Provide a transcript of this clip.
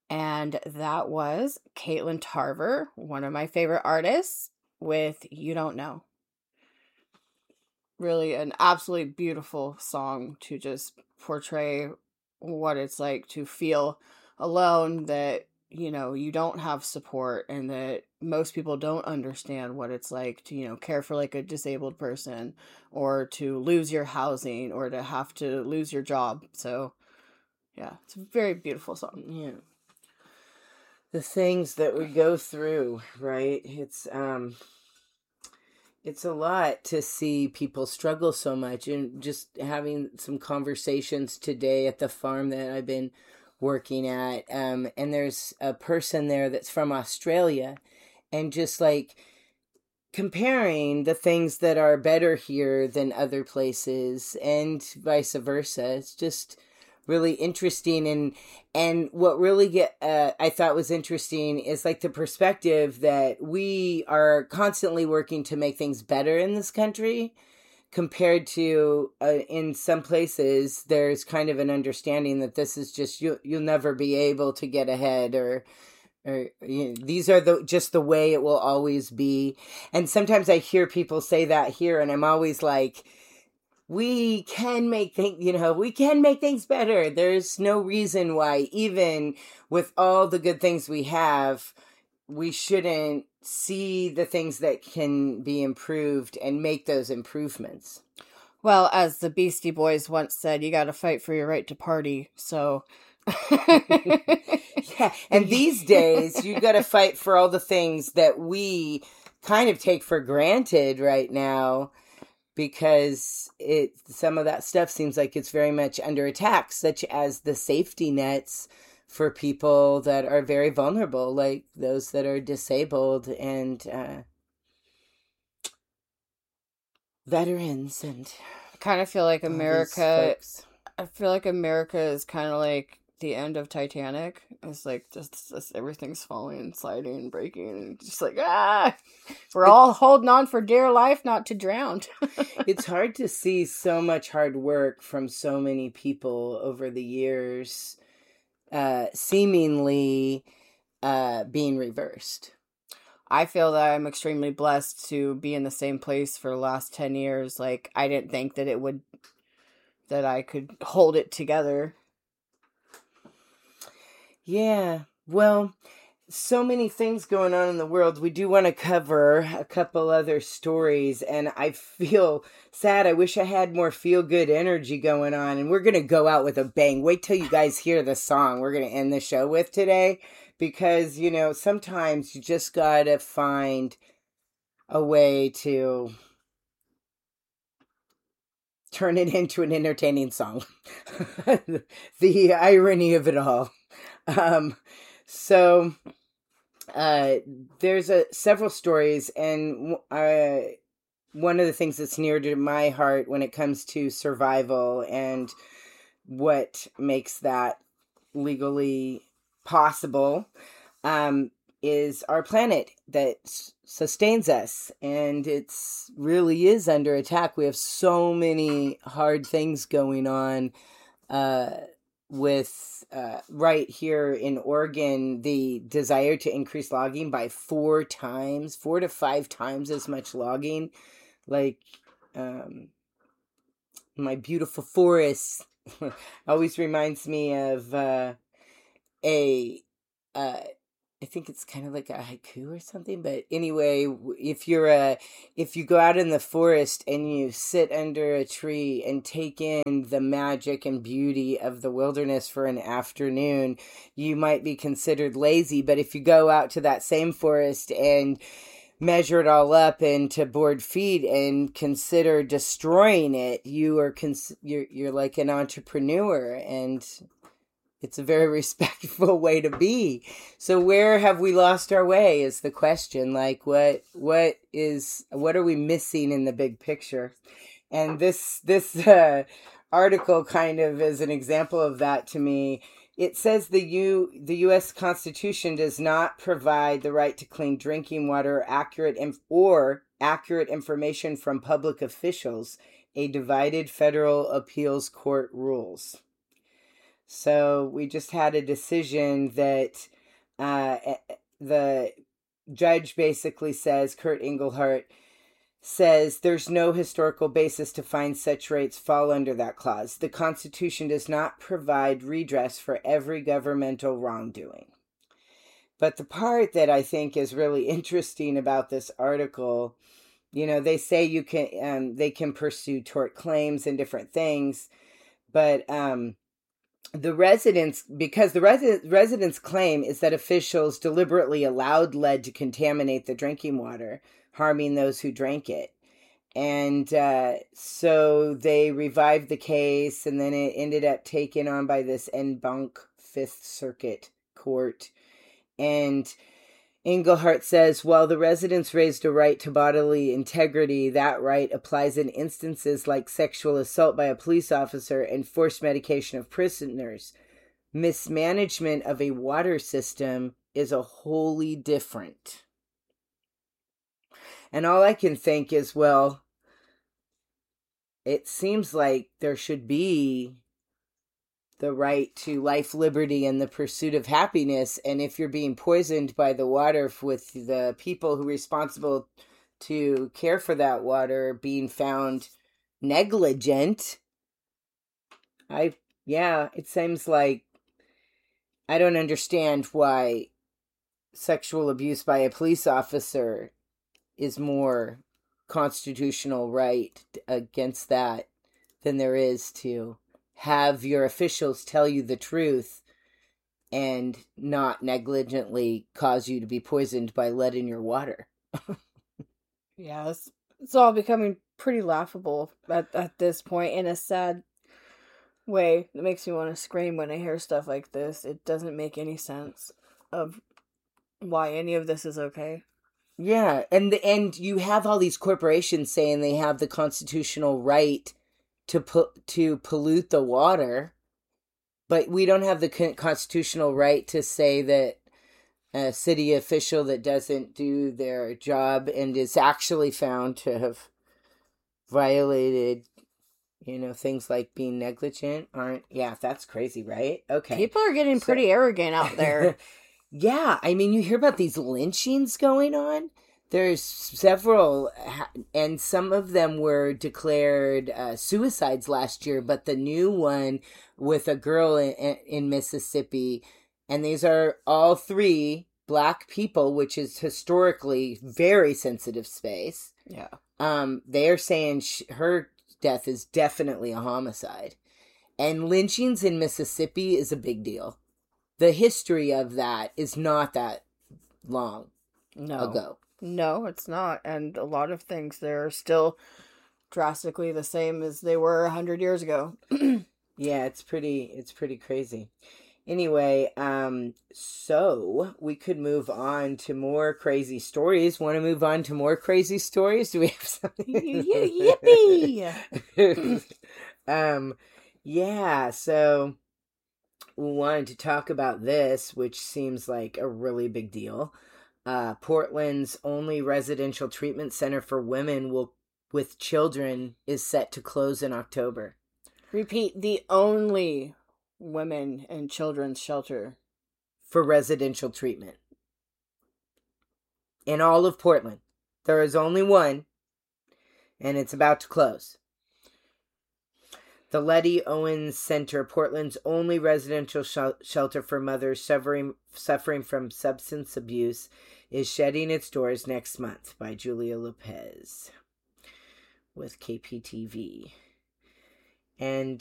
And that was Caitlin Tarver, one of my favorite artists, with You Don't Know. Really an absolutely beautiful song to just portray what it's like to feel alone, that, you don't have support, and that most people don't understand what it's like to, care for like a disabled person, or to lose your housing, or to have to lose your job. So, yeah, it's a very beautiful song. Yeah. The things that we go through, right? It's a lot to see people struggle so much. And just having some conversations today at the farm that I've been working at, and there's a person there that's from Australia, and just like comparing the things that are better here than other places and vice versa. It's just really interesting. And what really I thought was interesting is like the perspective that we are constantly working to make things better in this country, compared to in some places there's kind of an understanding that this is just you'll never be able to get ahead, or these are just the way it will always be. And sometimes I hear people say that here, and I'm always like, we can make things better. There's no reason why, even with all the good things we have, we shouldn't see the things that can be improved and make those improvements. Well, as the Beastie Boys once said, you got to fight for your right to party. So, yeah. And these days, you got to fight for all the things that we kind of take for granted right now, because some of that stuff seems like it's very much under attack, such as the safety nets for people that are very vulnerable, like those that are disabled, and veterans, and I kind of feel like America is kind of like the end of Titanic. It's like just everything's falling and sliding and breaking, and just like, we're all holding on for dear life not to drown. It's hard to see so much hard work from so many people over the years seemingly being reversed. I feel that I'm extremely blessed to be in the same place for the last 10 years. Like, I didn't think that that I could hold it together. Yeah, well, so many things going on in the world. We do want to cover a couple other stories, and I feel sad. I wish I had more feel-good energy going on, and we're going to go out with a bang. Wait till you guys hear the song we're going to end the show with today, because, sometimes you just got to find a way to turn it into an entertaining song. The irony of it all. So there's several stories, and one of the things that's near to my heart when it comes to survival and what makes that legally possible is our planet that sustains us, and it's really is under attack. We have so many hard things going on with right here in Oregon, the desire to increase logging by 4 to 5 times as much logging. Like my beautiful forests always reminds me of I think it's kind of like a haiku or something, but anyway, if you go out in the forest and you sit under a tree and take in the magic and beauty of the wilderness for an afternoon, you might be considered lazy. But if you go out to that same forest and measure it all up into board feet and consider destroying it, you're like an entrepreneur, and it's a very respectful way to be. So where have we lost our way is the question. Like, what are we missing in the big picture? And this article kind of is an example of that to me. It says the U.S. Constitution does not provide the right to clean drinking water or accurate information from public officials. A divided federal appeals court rules. So we just had a decision that the judge basically says, Kurt Engelhardt says, there's no historical basis to find such rates fall under that clause. The Constitution does not provide redress for every governmental wrongdoing. But the part that I think is really interesting about this article, they say they can pursue tort claims and different things, but the residents claim is that officials deliberately allowed lead to contaminate the drinking water, harming those who drank it. And so they revived the case, and then it ended up taken on by this en banc Fifth Circuit Court. And Engelhardt says, while the residents raised a right to bodily integrity, that right applies in instances like sexual assault by a police officer and forced medication of prisoners. Mismanagement of a water system is a wholly different. And all I can think is, well, it seems like there should be the right to life, liberty, and the pursuit of happiness. And if you're being poisoned by the water with the people who are responsible to care for that water being found negligent, it seems like I don't understand why sexual abuse by a police officer is more constitutional right against that than there is to have your officials tell you the truth and not negligently cause you to be poisoned by lead in your water. Yeah, it's all becoming pretty laughable at this point, in a sad way. It makes me want to scream when I hear stuff like this. It doesn't make any sense of why any of this is okay. Yeah, and you have all these corporations saying they have the constitutional right to pollute the water, but we don't have the constitutional right to say that a city official that doesn't do their job and is actually found to have violated, things like being negligent that's crazy, right? Okay. People are getting pretty arrogant out there. Yeah, I mean, you hear about these lynchings going on. There's several, and some of them were declared suicides last year, but the new one with a girl in Mississippi, and these are all three Black people, which is historically very sensitive space. Yeah. They are saying her death is definitely a homicide. And lynchings in Mississippi is a big deal. The history of that is not that long ago. No, it's not. And a lot of things there are still drastically the same as they were 100 years ago. Yeah, it's pretty crazy. Anyway, so we could move on to more crazy stories. Want to move on to more crazy stories? Do we have something? Yippee! Yeah, so we wanted to talk about this, which seems like a really big deal. Portland's only residential treatment center for women with children is set to close in October. Repeat, the only women and children's shelter for residential treatment in all of Portland. There is only one, and it's about to close. The Letty Owens Center, Portland's only residential shelter for mothers suffering from substance abuse, is shedding its doors next month, by Julia Lopez with KPTV. And